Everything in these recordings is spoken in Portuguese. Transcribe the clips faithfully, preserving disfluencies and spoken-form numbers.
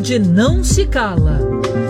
Saúde não se cala.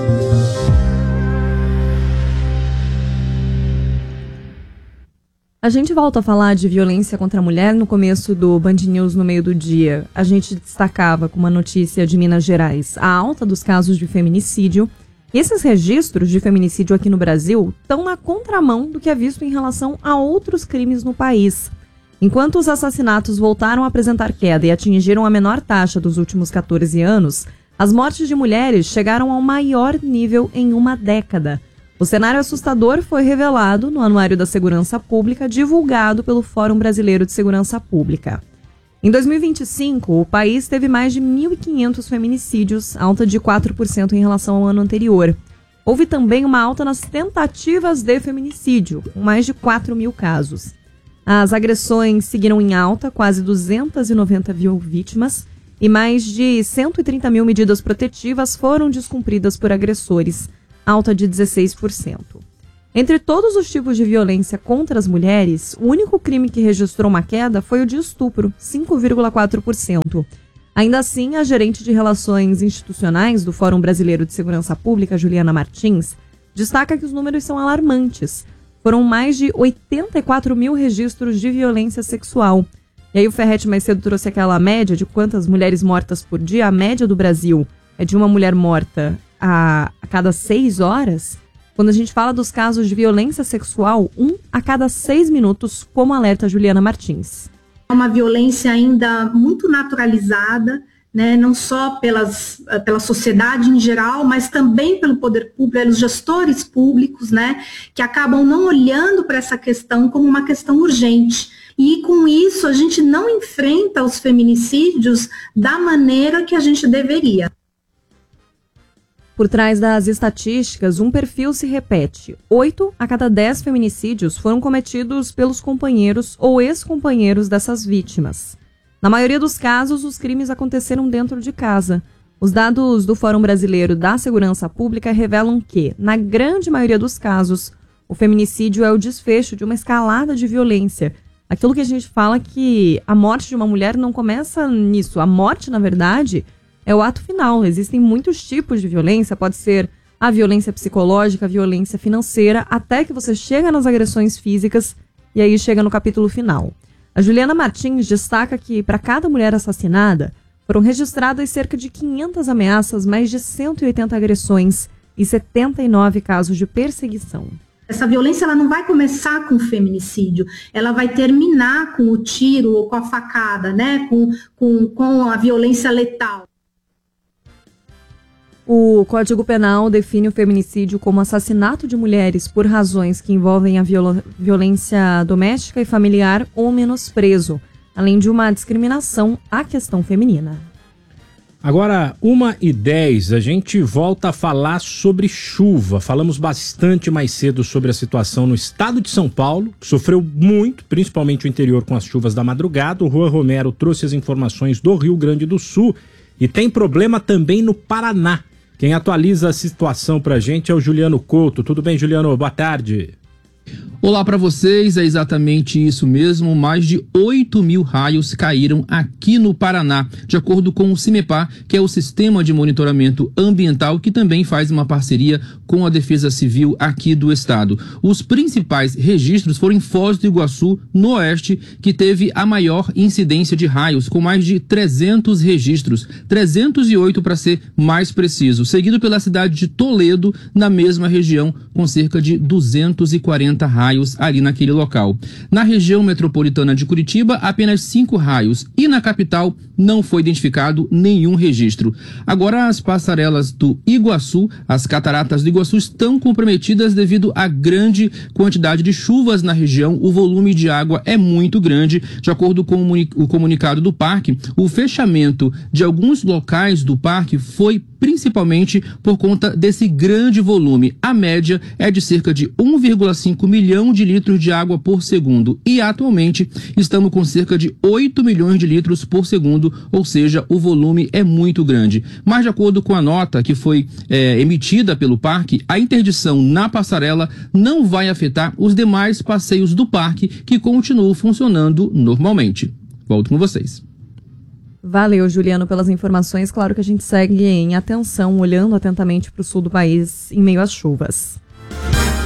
A gente volta a falar de violência contra a mulher. No começo do Band News no meio do dia, a gente destacava com uma notícia de Minas Gerais a alta dos casos de feminicídio. E esses registros de feminicídio aqui no Brasil estão na contramão do que é visto em relação a outros crimes no país. Enquanto os assassinatos voltaram a apresentar queda e atingiram a menor taxa dos últimos quatorze anos, as mortes de mulheres chegaram ao maior nível em uma década. O cenário assustador foi revelado no Anuário da Segurança Pública, divulgado pelo Fórum Brasileiro de Segurança Pública. Em dois mil e vinte e cinco, o país teve mais de mil e quinhentos feminicídios, alta de quatro por cento em relação ao ano anterior. Houve também uma alta nas tentativas de feminicídio, com mais de quatro mil casos. As agressões seguiram em alta, quase duzentas e noventa mil vítimas, e mais de cento e trinta mil medidas protetivas foram descumpridas por agressores, alta de dezesseis por cento. Entre todos os tipos de violência contra as mulheres, o único crime que registrou uma queda foi o de estupro, cinco vírgula quatro por cento. Ainda assim, a gerente de Relações Institucionais do Fórum Brasileiro de Segurança Pública, Juliana Martins, destaca que os números são alarmantes. Foram mais de oitenta e quatro mil registros de violência sexual. E aí o Ferretti mais cedo trouxe aquela média de quantas mulheres mortas por dia. A média do Brasil é de uma mulher morta a, a cada seis horas. Quando a gente fala dos casos de violência sexual, um a cada seis minutos, como alerta Juliana Martins. É uma violência ainda muito naturalizada, né, não só pelas, pela sociedade em geral, mas também pelo poder público, pelos gestores públicos, né, que acabam não olhando para essa questão como uma questão urgente. E com isso a gente não enfrenta os feminicídios da maneira que a gente deveria. Por trás das estatísticas, um perfil se repete. Oito a cada dez feminicídios foram cometidos pelos companheiros ou ex-companheiros dessas vítimas. Na maioria dos casos, os crimes aconteceram dentro de casa. Os dados do Fórum Brasileiro da Segurança Pública revelam que, na grande maioria dos casos, o feminicídio é o desfecho de uma escalada de violência. Aquilo que a gente fala que a morte de uma mulher não começa nisso. A morte, na verdade, é o ato final. Existem muitos tipos de violência. Pode ser a violência psicológica, a violência financeira, até que você chega nas agressões físicas e aí chega no capítulo final. A Juliana Martins destaca que, para cada mulher assassinada, foram registradas cerca de quinhentas ameaças, mais de cento e oitenta agressões e setenta e nove casos de perseguição. Essa violência ela não vai começar com o feminicídio, ela vai terminar com o tiro ou com a facada, né? com, com, com a violência letal. O Código Penal define o feminicídio como assassinato de mulheres por razões que envolvem a viol- violência doméstica e familiar ou menosprezo, além de uma discriminação à questão feminina. Agora, uma e dez, a gente volta a falar sobre chuva. Falamos bastante mais cedo sobre a situação no estado de São Paulo, que sofreu muito, principalmente o interior, com as chuvas da madrugada. O Juan Romero trouxe as informações do Rio Grande do Sul e tem problema também no Paraná. Quem atualiza a situação pra gente é o Juliano Couto. Tudo bem, Juliano? Boa tarde. Olá para vocês, é exatamente isso mesmo, mais de oito mil raios caíram aqui no Paraná, de acordo com o CIMEPAR, que é o Sistema de Monitoramento Ambiental, que também faz uma parceria com a Defesa Civil aqui do estado. Os principais registros foram em Foz do Iguaçu, no oeste, que teve a maior incidência de raios, com mais de trezentos registros, trezentos e oito para ser mais preciso, seguido pela cidade de Toledo, na mesma região, com cerca de duzentos e quarenta raios ali naquele local. Na região metropolitana de Curitiba, apenas cinco raios, e na capital não foi identificado nenhum registro. Agora, as passarelas do Iguaçu, as cataratas do Iguaçu, estão comprometidas devido à grande quantidade de chuvas na região. O volume de água é muito grande. De acordo com o comunicado do parque, o fechamento de alguns locais do parque foi principalmente por conta desse grande volume. A média é de cerca de um vírgula cinco milhão de litros de água por segundo e atualmente estamos com cerca de oito milhões de litros por segundo, ou seja, o volume é muito grande. Mas de acordo com a nota que foi é, emitida pelo parque, a interdição na passarela não vai afetar os demais passeios do parque, que continuam funcionando normalmente. Volto com vocês. Valeu, Juliano, pelas informações. Claro que a gente segue em atenção, olhando atentamente para o sul do país em meio às chuvas.